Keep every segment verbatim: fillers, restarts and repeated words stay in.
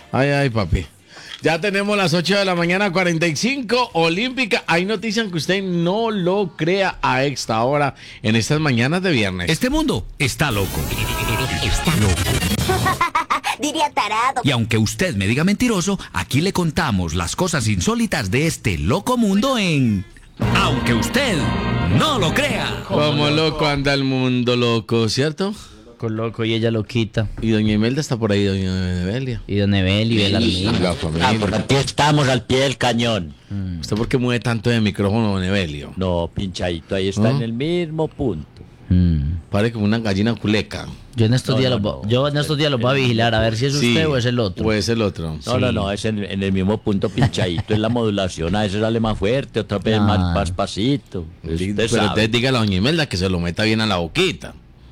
Ay, ay, papi. Ya tenemos las ocho de la mañana, cuarenta y cinco, Olímpica. Hay noticias que usted no lo crea a esta hora en estas mañanas de viernes. Este mundo está loco. Está loco. Diría tarado. Y aunque usted me diga mentiroso, aquí le contamos las cosas insólitas de este loco mundo en... Aunque usted no lo crea. Como loco anda el mundo loco, ¿cierto? Con loco y ella lo quita. Y doña Imelda está por ahí, doña Evelia. Y don Evel y Belarmina. La familia. Ah, por aquí estamos al pie del cañón. Mm. ¿Usted por qué mueve tanto de micrófono, don Evelio? No, pinchadito, ahí está ¿No? en el mismo punto. Mm. Parece como una gallina culeca. Yo en estos No, días no, los, no. yo en estos días los voy a vigilar a ver si es Sí, usted o es el otro. O es el otro. No, Sí. no, no, es en, en el mismo punto pinchadito, es la modulación, a veces sale más fuerte, otra vez Ah. más, más pasito. Di- Usted Pero sabe. usted dígale a doña Imelda que se lo meta bien a la boquita.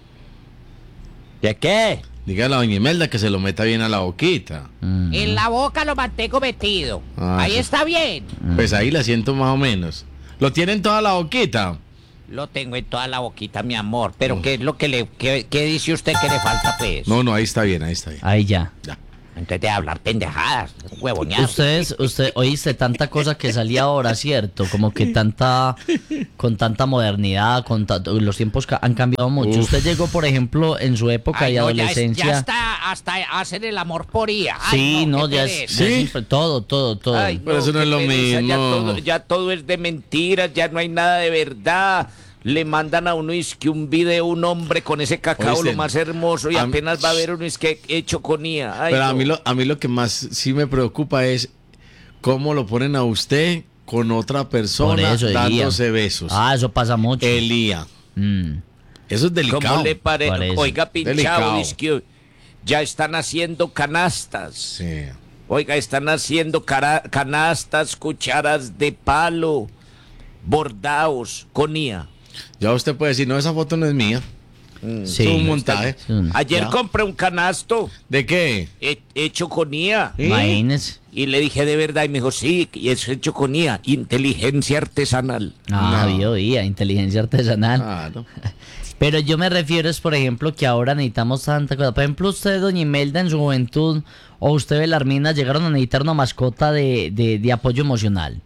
¿De qué? Dígale a doña Imelda que se lo meta bien a la boquita. Mm. En la boca lo mantengo metido. Ah, Ahí sí. está bien. Pues ahí la siento más o menos. ¿Lo tiene en toda la boquita? Lo tengo en toda la boquita, mi amor. Pero ¿qué es lo que le... ¿Qué, qué dice usted que le falta, pues? No, no, ahí está bien, ahí está bien. Ahí ya. Ya. Entonces de hablar pendejadas, huevoneadas. Ustedes, usted oíste tanta cosa que salía ahora, ¿cierto? Como que tanta, con tanta modernidad, con ta- los tiempos ca- han cambiado mucho. Uf. Usted llegó, por ejemplo, en su época Ay, de no, ya, es- adolescencia. ya está, hasta hacen el amor por I A. Ay, Sí, no, qué ya pereza. es, ya es infra- todo, todo, todo. Ay, Pero eso no qué es lo pereza, mismo. Ya todo, ya todo es de mentiras, ya no hay nada de verdad. Le mandan a uno es que un video, un hombre con ese cacao Oíste, lo más hermoso y a mí- apenas va a ver uno es que hecho con I A. Ay, Pero a no. mí, lo, a mí lo que más sí me preocupa es cómo lo ponen a usted con otra persona Por eso, dándose Elía. besos. Ah, eso pasa mucho. Elía. Mm. Eso es delicado. ¿Cómo le parece? Parece. Oiga, pinchado, Delicado. es que ya están haciendo canastas. Sí. Oiga, están haciendo cara- canastas, cucharas de palo, bordados con I A. Ya usted puede decir, no, esa foto no es mía. Sí. Es un montaje. Sí. Ayer Ya. compré un canasto ¿De qué? he- hecho con I A. Imagínese. Y le dije de verdad y me dijo, sí, y es hecho con I A, inteligencia artesanal. Ah, No. vio, I A, inteligencia artesanal. Claro. Pero yo me refiero es, por ejemplo, que ahora necesitamos tanta cosa. Por ejemplo, usted, doña Imelda, en su juventud, o usted, Belarmina, llegaron a necesitar una mascota de, de, de apoyo emocional.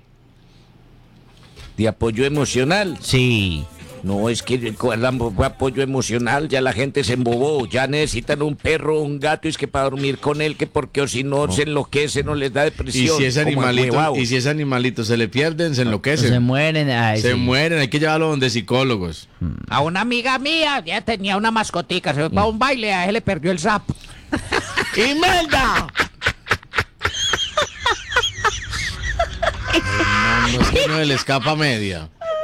¿De apoyo emocional? Sí. No, es que con el apoyo emocional ya la gente se embobó, ya necesitan un perro o un gato, y es que para dormir con él, que porque o si no se enloquece, no les da Y depresión. si ese como animalito, huevao. y si ese animalito se le pierden, se enloquecen. Se mueren. Ay, Se sí. mueren, hay que llevarlo donde psicólogos. A una amiga mía, ya tenía una mascotica, se fue para un baile, a él le perdió el sapo. ¡Imelda! No, no es que no se le escapa media.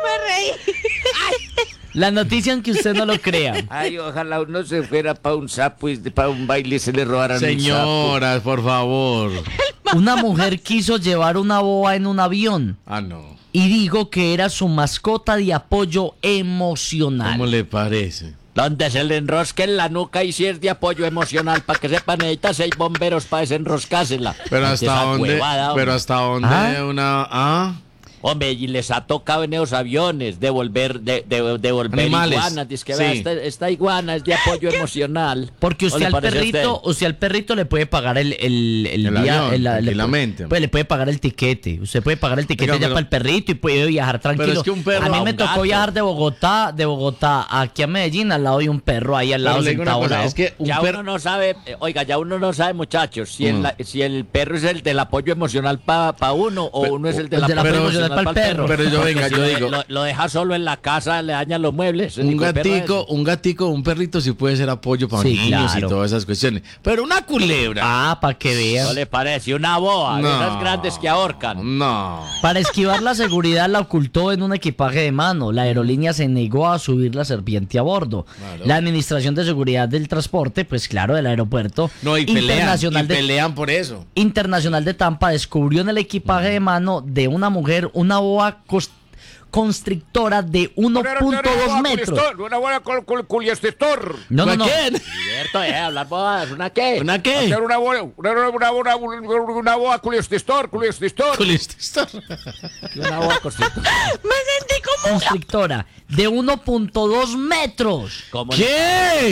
La noticia en que usted no lo crea. Ay, ojalá uno se fuera para un sapo y para un baile y se le robaran un sapo. Señoras, por favor. Una mujer quiso llevar una boa en un avión Ah, no. y dijo que era su mascota de apoyo emocional. ¿Cómo le parece? Donde se le enrosque en la nuca y si es de apoyo emocional, para que sepan, necesita seis bomberos para desenroscársela. Pero Ante hasta esa dónde, huevada, hombre. pero hasta dónde ¿Ah? una, ah, Hombre, y les ha tocado en esos aviones devolver, de, de- devolver Animales. iguanas. Dice que Sí. vea, esta, esta iguana es de apoyo emocional. Porque ¿No usted le al parece a perrito, usted? usted al perrito le puede pagar el el, el, El via- avión, el- le- tranquilamente. pues le puede pagar el tiquete. Usted puede pagar el tiquete Oiga, ya pero- para el perrito y puede viajar tranquilo. es que un perro a mí a me un tocó gato. viajar de Bogotá, de Bogotá aquí a Medellín, al lado de un perro ahí al lado pero le digo una sentado. al cosa, lado. es que un Ya perro, uno no sabe, eh, oiga, ya uno no sabe, muchachos, si, Mm. el, si el perro es el del apoyo emocional para uno o Pero- uno es el del el del apoyo apoyo emocional emocional para pa'l el perro. perro. Pero yo, Porque venga, si yo lo, digo- Lo, lo deja solo en la casa, le dañan los muebles. un Digo, el perro gatico, ese. un gatico, un perrito sí puede ser apoyo para Sí, niños claro. y todas esas cuestiones. Pero una culebra. Ah, para que vea. ¿No le parece? Una boa, de No. esas grandes que ahorcan. No. Para esquivar la seguridad la ocultó en un equipaje de mano. La aerolínea se negó a subir la serpiente a bordo. Claro. La Administración de Seguridad del Transporte, pues claro, del aeropuerto No, y pelean, y internacional, de, pelean por eso. internacional de Tampa descubrió en el equipaje de mano de una mujer una boa cos- constrictora de uno punto dos metros. Una buena culiestor. No, no, ¿A no. quién? Cierto, eh, hablar bodas, ¿una qué? ¿Una qué? Una boa, una, una, una, una, una boa culiestor, culiestor. Una boa constrictora. Constrictora de uno punto dos metros. ¿Cómo le- ¿Qué?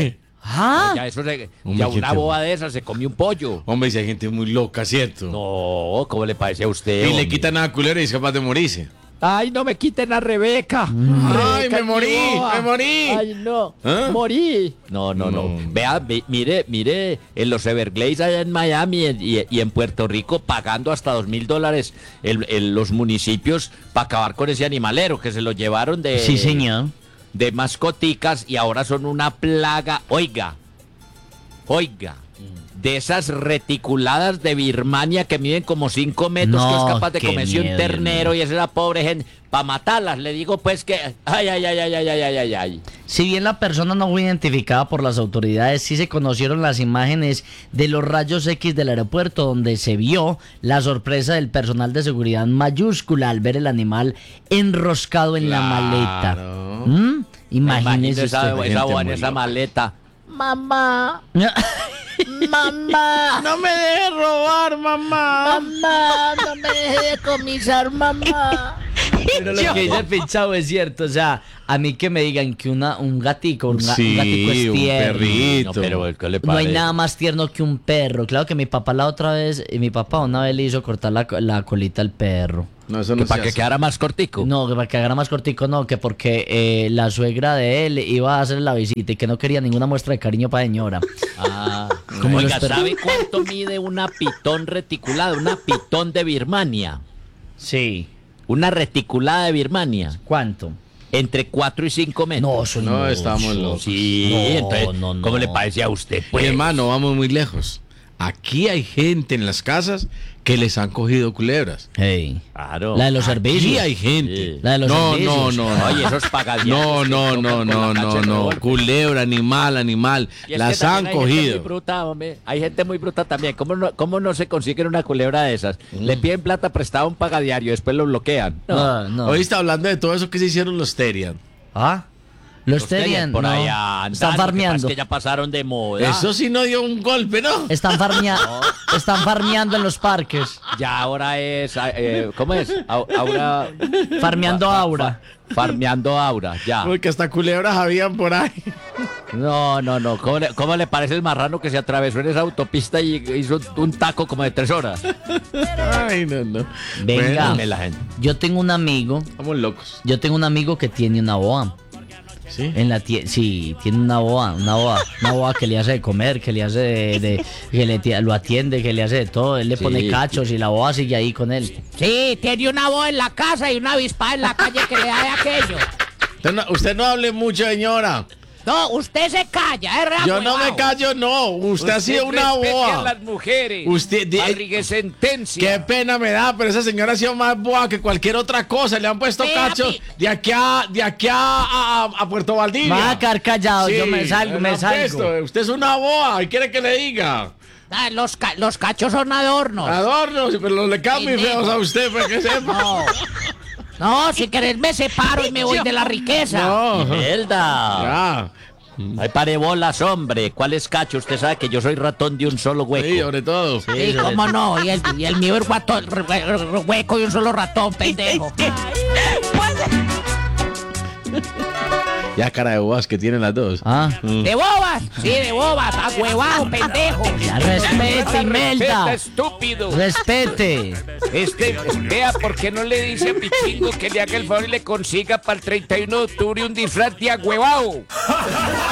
Ah, Ya eso se- Hombre, ya ¿quién una te- boba de esas se comió un pollo. Hombre, si hay gente muy loca, ¿cierto? No, ¿cómo le parece a usted? Y le hombre? quitan a culebra y es capaz de morirse. Ay, no me quiten a Rebeca. Ay, Rebeca me es morí, mi boba. me morí. Ay, no, ¿Ah? morí. No, no, no. No. Vea, mi- mire, mire, en los Everglades allá en Miami y, y en Puerto Rico pagando hasta dos mil dólares el- el- los municipios para acabar con ese animalero que se lo llevaron de, sí, señor. de mascoticas y ahora son una plaga. Oiga, oiga. De esas reticuladas de Birmania que miden como cinco metros, No, que es capaz de qué comerse un miedo, ternero Dios y esa es la pobre gente. Para matarlas, le digo pues que. Ay, ay, ay, ay, ay, ay, ay, ay, ay. Si bien la persona no fue identificada por las autoridades, sí se conocieron las imágenes de los rayos X del aeropuerto, donde se vio la sorpresa del personal de seguridad mayúscula al ver el animal enroscado en la maleta. Claro. ¿Mm? Imagínese esa, usted. esa Gente boba en muy esa loca. maleta. Mamá, mamá, No me dejes robar, mamá. mamá, no me deje decomisar, mamá. Pero lo que dice el pinchado es cierto, o sea, a mí que me digan que una, un gatico, un, ga- Sí, un gatico es un tierno. perrito. No, pero ¿qué le No hay parece? nada más tierno que un perro. Claro que mi papá la otra vez, y mi papá una vez le hizo cortar la, co- la colita al perro. No, eso Que no para se que hace. quedara más cortico. No, que para que agarra más cortico, no, que porque eh, la suegra de él iba a hacer la visita y que no quería ninguna muestra de cariño para señora. Ah, Como oiga, los perros. ¿sabe cuánto mide una pitón reticulada? Una pitón de Birmania. Sí. Una reticulada de Birmania. ¿Cuánto? Entre cuatro y cinco metros. No, soy No, estamos locos. Sí, No, entonces, no, no. ¿cómo le parece a usted? Pues, Pues? hermano, vamos muy lejos. Aquí hay gente en las casas que les han cogido culebras. Hey. Claro. La de los Aquí servicios. hay gente. Sí. La de los no, servicios. no, no, no. Oye, esos pagadianos No, que no, tocan no, con no, la no, cacha de no. revólver. Culebra, animal, animal. Y es Las que han también hay gente muy cogido. bruta, hombre. Hay gente muy bruta también. ¿Cómo no, cómo no se consiguen una culebra de esas? Le piden plata prestada a un pagadiario, después lo bloquean. No, no. Hoy está hablando de todo eso que se hicieron los Terian. ¿Ah? Los Los Terian Terian, por no. allá Están andando, que pasa farmeando. que ya pasaron de moda. Eso sí no dio un golpe, ¿no? Están, farmea- están farmeando en los parques. Ya ahora es, eh, ¿cómo es? Au- Aura, Farmeando aura. farmeando aura, ya. Porque hasta culebras habían por ahí. No, no, no. ¿Cómo le, cómo le parece el marrano que se atravesó en esa autopista y hizo un taco como de tres horas? Ay, no, no. Venga. Bueno, De la gente. Yo tengo un amigo, estamos locos. yo tengo un amigo que tiene una boa. ¿Sí? En la tie- sí, tiene una boa, una boa, una boa que le hace de comer, que le hace de, de- que le ti- lo atiende, que le hace de todo, él le Sí, pone cachos y la boa sigue ahí con él. Sí, tiene una voz en la casa y una avispa en la calle que le da de aquello. Usted no, usted no hable mucho, señora. No, usted se calla, es real Yo no me huevao. callo, no. Usted ha sido una respete a boa. las mujeres. Usted- de- Barrigue sentencia. Qué pena me da, pero esa señora ha sido más boa que cualquier otra cosa. Le han puesto Vea, cachos pi- de aquí a, de aquí a, a- a Puerto Valdivia. Va a quedar callado, Sí, yo me salgo, le me han salgo. puesto. Usted es una boa. ¿Y quiere que le diga? Ah, los, ca- los cachos son adornos. Adornos, pero le quedan muy Pendejo. feos a usted, para que sepa. No. No, si querés me separo y me voy de la riqueza. No. Imelda. Ya. Ay, pare bolas, hombre. ¿Cuál es cacho? Usted sabe que yo soy ratón de un solo hueco. Sí, sobre todo. Sí, cómo no. Y el, y el mío es guato- hueco y un solo ratón, pendejo. Ya cara de boas que tienen las dos. Ah, ¿De bobas? Sí, de bobas. Ahuevado, pendejo. ya respete, Respeta, Imelda. estúpido. Respete. Este, vea, ¿por qué no le dice a Pichingo que le haga el favor y le consiga para el treinta y uno de octubre un disfraz de agüevao?